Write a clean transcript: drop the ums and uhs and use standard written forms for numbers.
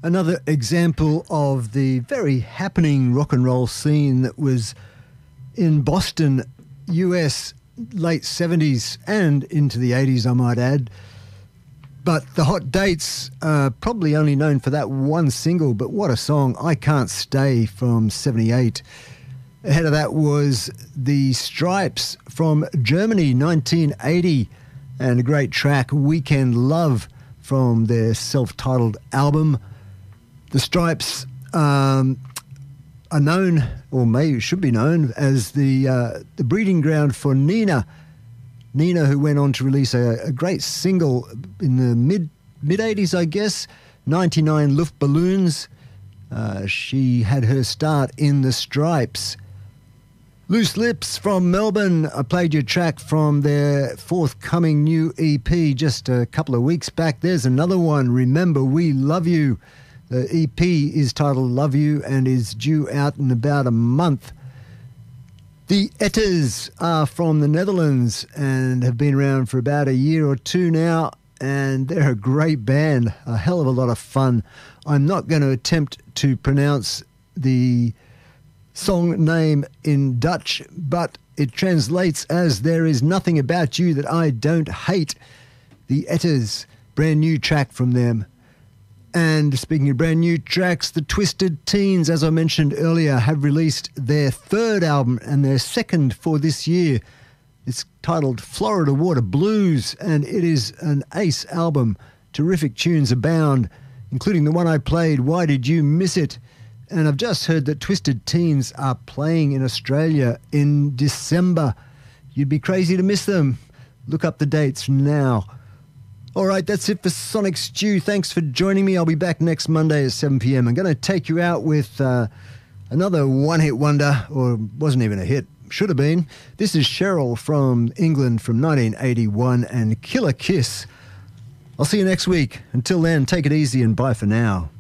Another example of the very happening rock and roll scene that was in Boston, US, late 70s and into the 80s, I might add. But the Hot Dates are probably only known for that one single, but what a song, I Can't Stay from 78. Ahead of that was the Stripes from Germany, 1980, and a great track, Weekend Love, from their self-titled album. The Stripes are known, or maybe should be known, as the breeding ground for Nina. Nina, who went on to release a great single in the mid-80s, I guess, 99 Luftballons. She had her start in the Stripes. Loose Lips from Melbourne. I played your track from their forthcoming new EP just a couple of weeks back. There's another one, Remember We Love You. The EP is titled Love You and is due out in about a month. The Etters are from the Netherlands and have been around for about a year or two now, and they're a great band, a hell of a lot of fun. I'm not going to attempt to pronounce the song name in Dutch, but it translates as There Is Nothing About You That I Don't Hate. The Etters, brand new track from them. And speaking of brand new tracks, the Twisted Teens, as I mentioned earlier, have released their third album and their second for this year. It's titled Florida Water Blues, and it is an ace album. Terrific tunes abound, including the one I played, Why Did You Miss It? And I've just heard that Twisted Teens are playing in Australia in December. You'd be crazy to miss them. Look up the dates now. All right, that's it for Sonic Stew. Thanks for joining me. I'll be back next Monday at 7 p.m. I'm going to take you out with another one-hit wonder, or wasn't even a hit, should have been. This is Cheryl from England from 1981 and Killer Kiss. I'll see you next week. Until then, take it easy and bye for now.